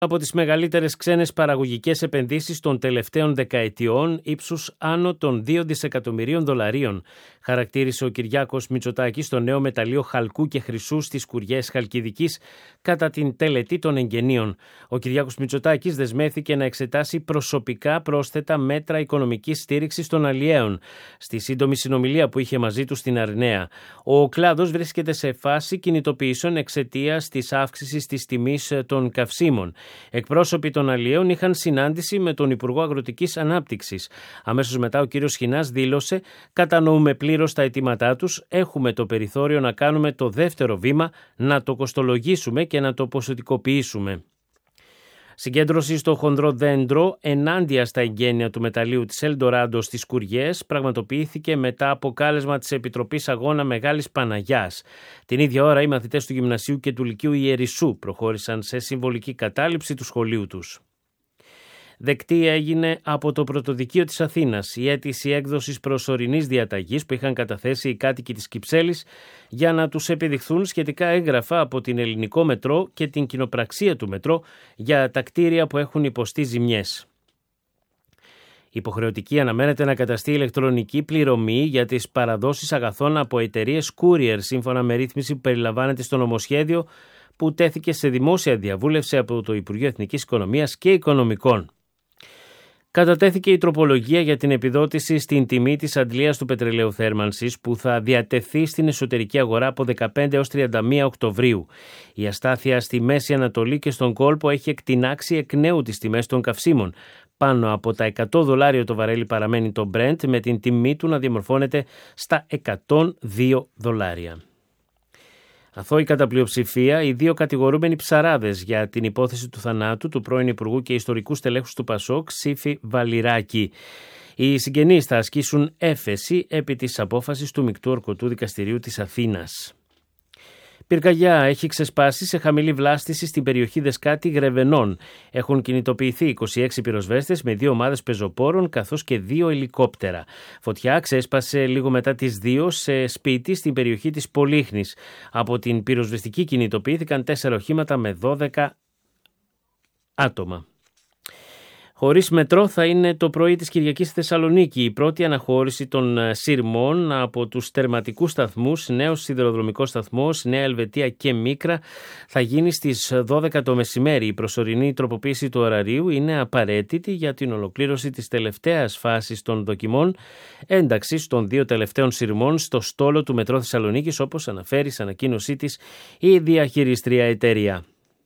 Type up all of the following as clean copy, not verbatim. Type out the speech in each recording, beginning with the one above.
Από τις μεγαλύτερες ξένες παραγωγικές επενδύσεις των τελευταίων δεκαετιών ύψους άνω των 2 δισεκατομμυρίων δολαρίων, χαρακτήρισε ο Κυριάκος Μητσοτάκης το νέο μεταλλείο χαλκού και χρυσού στις Κουριές Χαλκιδικής κατά την τελετή των εγγενείων. Ο Κυριάκος Μητσοτάκης δεσμεύθηκε να εξετάσει προσωπικά πρόσθετα μέτρα οικονομικής στήριξης των αλλιέων στη σύντομη συνομιλία που είχε μαζί του στην Αρναία. Ο κλάδος βρίσκεται σε φάση κινητοποιήσεων εξαιτίας της αύξησης της τιμής των καυσίμων. Εκπρόσωποι των αλλιέων είχαν συνάντηση με τον Υπουργό Αγροτικής Ανάπτυξης. Αμέσως μετά ο κύριος Χινάς δήλωσε: «Κατανοούμε πλήρως τα αιτήματά τους, έχουμε το περιθώριο να κάνουμε το δεύτερο βήμα, να το κοστολογήσουμε και να το ποσοτικοποιήσουμε». Συγκέντρωση στο χονδρό δέντρο ενάντια στα εγγένεια του μεταλλείου της Ελντοράντο στις Κουριές πραγματοποιήθηκε μετά από κάλεσμα της Επιτροπής Αγώνα Μεγάλης Παναγιάς. Την ίδια ώρα οι μαθητές του Γυμνασίου και του Λυκείου Ιερισσού προχώρησαν σε συμβολική κατάληψη του σχολείου τους. Δεκτή έγινε από το Πρωτοδικείο της Αθήνας η αίτηση έκδοσης προσωρινής διαταγής που είχαν καταθέσει οι κάτοικοι της Κυψέλης για να τους επιδειχθούν σχετικά έγγραφα από την Ελληνικό Μετρό και την Κοινοπραξία του Μετρό για τα κτίρια που έχουν υποστεί ζημιές. Υποχρεωτική αναμένεται να καταστεί ηλεκτρονική πληρωμή για τις παραδόσεις αγαθών από εταιρείες courier σύμφωνα με ρύθμιση που περιλαμβάνεται στο νομοσχέδιο που τέθηκε σε δημόσια διαβούλευση από το Υπουργείο Εθνικής Οικονομίας και Οικονομικών. Κατατέθηκε η τροπολογία για την επιδότηση στην τιμή της αντλίας του πετρελαίου θέρμανσης που θα διατεθεί στην εσωτερική αγορά από 15 έως 31 Οκτωβρίου. Η αστάθεια στη Μέση Ανατολή και στον κόλπο έχει εκτινάξει εκ νέου τις τιμές των καυσίμων. Πάνω από τα $100 το βαρέλι παραμένει το Brent, με την τιμή του να διαμορφώνεται στα $102. Αθώη κατά πλειοψηφία, οι δύο κατηγορούμενοι ψαράδες για την υπόθεση του θανάτου του πρώην Υπουργού και ιστορικού στελέχους του Πασόκ, Σύφη Βαλιράκη. Οι συγγενείς θα ασκήσουν έφεση επί της απόφασης του Μεικτού Ορκωτού Δικαστηρίου της Αθήνας. Πυρκαγιά έχει ξεσπάσει σε χαμηλή βλάστηση στην περιοχή Δεσκάτη Γρεβενών. Έχουν κινητοποιηθεί 26 πυροσβέστες με 2 ομάδες πεζοπόρων καθώς και 2 ελικόπτερα. Φωτιά ξέσπασε λίγο μετά τις 2 σε σπίτι στην περιοχή της Πολύχνης. Από την πυροσβεστική κινητοποιήθηκαν 4 οχήματα με 12 άτομα. Χωρίς μετρό θα είναι το πρωί της Κυριακής στη Θεσσαλονίκη. Η πρώτη αναχώρηση των σειρμών από τους τερματικούς σταθμούς, νέος σιδηροδρομικός σταθμός, Νέα Ελβετία και Μίκρα, θα γίνει στις 12 το μεσημέρι. Η προσωρινή τροποποίηση του ωραρίου είναι απαραίτητη για την ολοκλήρωση της τελευταίας φάσης των δοκιμών ένταξης των 2 τελευταίων σειρμών στο στόλο του Μετρό Θεσσαλονίκης, όπως αναφέρει σε ανακοίνωσή της η διαχειριστρία εταιρεία.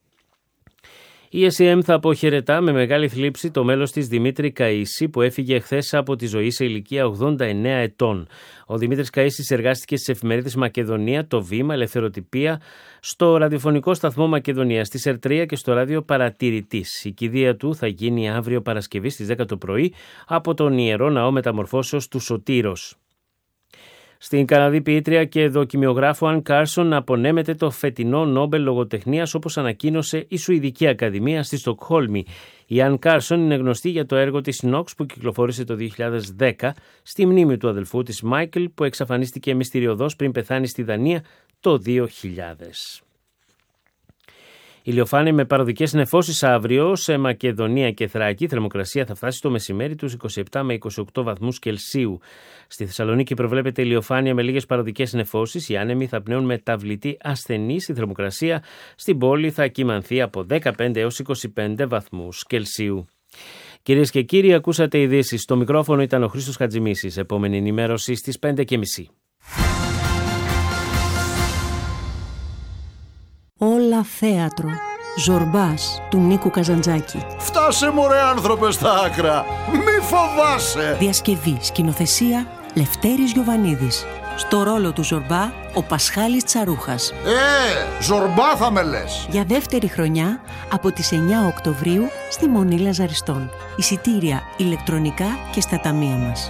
Η SEM θα αποχαιρετά με μεγάλη θλίψη το μέλος της Δημήτρη Καΐση που έφυγε χθες από τη ζωή σε ηλικία 89 ετών. Ο Δημήτρης Καΐσης εργάστηκε στις εφημερίδες Μακεδονία, Το Βήμα, Ελευθεροτυπία, στο ραδιοφωνικό σταθμό Μακεδονία, στη ΣΕΡ3 και στο ράδιο Παρατηρητής. Η κηδεία του θα γίνει αύριο Παρασκευή στις 10 το πρωί από τον Ιερό Ναό Μεταμορφώσεως του Σωτήρος. Στην Καναδή ποιήτρια και δοκιμιογράφο Αν Κάρσον απονέμεται το φετινό Νόμπελ Λογοτεχνίας, όπως ανακοίνωσε η Σουηδική Ακαδημία στη Στοκχόλμη. Η Αν Κάρσον είναι γνωστή για το έργο της Νόξ που κυκλοφόρησε το 2010 στη μνήμη του αδελφού της Μάικλ που εξαφανίστηκε μυστηριωδώς πριν πεθάνει στη Δανία το 2000. Ηλιοφάνεια με παροδικές νεφώσεις αύριο σε Μακεδονία και Θράκη. Η θερμοκρασία θα φτάσει το μεσημέρι τους 27 με 28 βαθμούς Κελσίου. Στη Θεσσαλονίκη προβλέπεται ηλιοφάνεια με λίγες παροδικές νεφώσεις. Οι άνεμοι θα πνέουν μεταβλητή ασθενής. Η θερμοκρασία στην πόλη θα κυμανθεί από 15 έως 25 βαθμούς Κελσίου. Κυρίες και κύριοι, ακούσατε ειδήσεις. Στο μικρόφωνο ήταν ο Χρήστος Χατζημίσης. Επόμενη ενημέρωση στις 5:30. Όλα θέατρο. Ζορμπάς του Νίκου Καζαντζάκη. Φτάσε μωρέ άνθρωπε στα άκρα. Μη φοβάσαι. Διασκευή, σκηνοθεσία Λευτέρης Γιοβανίδης. Στο ρόλο του Ζορμπά ο Πασχάλης Τσαρούχας. Ζορμπά θα με λες. Για δεύτερη χρονιά από τις 9 Οκτωβρίου στη Μονή Λαζαριστών. Εισιτήρια ηλεκτρονικά και στα ταμεία μας.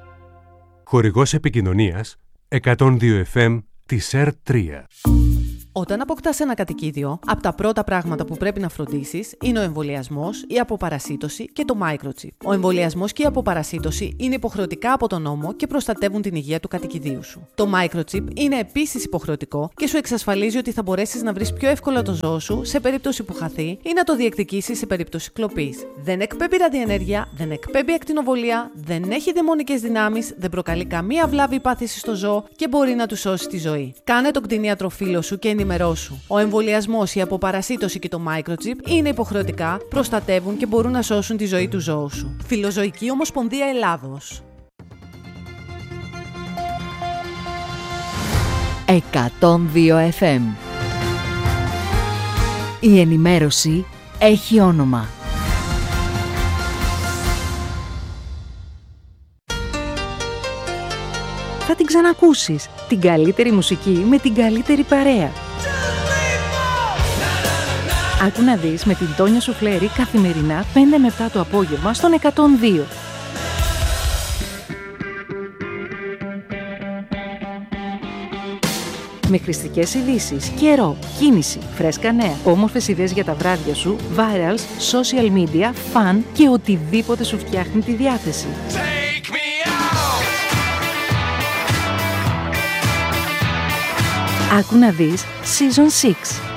Χορηγός επικοινωνίας 102 FM της ΣΕΡ 3. Όταν αποκτάς ένα κατοικίδιο, από τα πρώτα πράγματα που πρέπει να φροντίσεις είναι ο εμβολιασμός, η αποπαρασίτωση και το microchip. Ο εμβολιασμός και η αποπαρασίτωση είναι υποχρεωτικά από τον νόμο και προστατεύουν την υγεία του κατοικιδίου σου. Το microchip είναι επίσης υποχρεωτικό και σου εξασφαλίζει ότι θα μπορέσεις να βρεις πιο εύκολα το ζώο σου σε περίπτωση που χαθεί ή να το διεκδικήσεις σε περίπτωση κλοπής. Δεν εκπέμπει ραδιενέργεια, δεν εκπέμπει ακτινοβολία, δεν έχει δαιμονικές δυνάμεις, δεν προκαλεί καμία βλάβη ή πάθηση στο ζώο και μπορεί να του σώσει τη ζωή. Κάνε τον κτηνίατρο φίλο σου και ενημερώσου. Ο εμβολιασμός, η αποπαρασίτωση και το microchip είναι υποχρεωτικά, προστατεύουν και μπορούν να σώσουν τη ζωή του ζώου σου. Φιλοζωική Ομοσπονδία Ελλάδος. 102 FM. Η ενημέρωση έχει όνομα. Θα την ξανακούσεις. Την καλύτερη μουσική με την καλύτερη παρέα. Άκου να δεις με την Τόνια Σουφλέρη καθημερινά 5 με 7 το απόγευμα στον 102. Με χρηστικές ειδήσεις, καιρό, κίνηση, φρέσκα νέα, όμορφες ιδέες για τα βράδια σου, virals, social media, fun και οτιδήποτε σου φτιάχνει τη διάθεση. Άκου να δεις Season 6.